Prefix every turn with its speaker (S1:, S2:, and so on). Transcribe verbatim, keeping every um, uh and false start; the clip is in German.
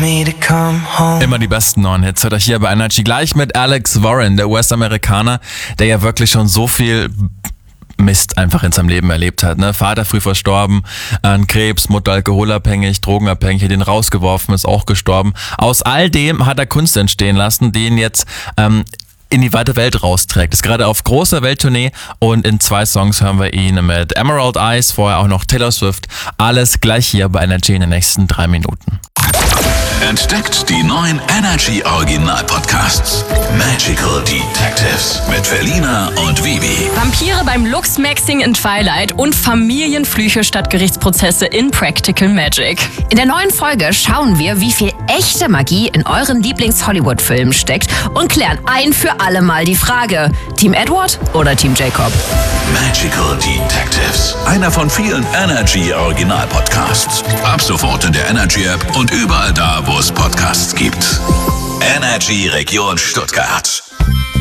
S1: me to come home.
S2: Immer die besten neuen Hits hört euch hier bei Energy gleich mit Alex Warren, der U S-Amerikaner, der ja wirklich schon so viel Mist einfach in seinem Leben erlebt hat. Ne? Vater früh verstorben, an Krebs, Mutter alkoholabhängig, drogenabhängig, hat ihn rausgeworfen, ist auch gestorben. Aus all dem hat er Kunst entstehen lassen, die ihn jetzt ähm, in die weite Welt rausträgt. Ist gerade auf großer Welttournee und in zwei Songs hören wir ihn mit Emerald Eyes, vorher auch noch Taylor Swift. Alles gleich hier bei Energy in den nächsten drei Minuten.
S3: Entdeckt die neuen Energy Original Podcasts. Magical Detectives mit Felina und Vivi.
S4: Vampire beim Luchsmaxing in Twilight und Familienflüche statt Gerichtsprozesse in Practical Magic.
S5: In der neuen Folge schauen wir, wie viel echte Magie in euren Lieblings-Hollywood-Filmen steckt und klären ein für alle Mal die Frage: Team Edward oder Team Jacob?
S3: Magical Detectives. Einer von vielen Energy Original Podcasts. Ab sofort in der Energy App und überall da, wo es Podcasts gibt. Energy Region Stuttgart.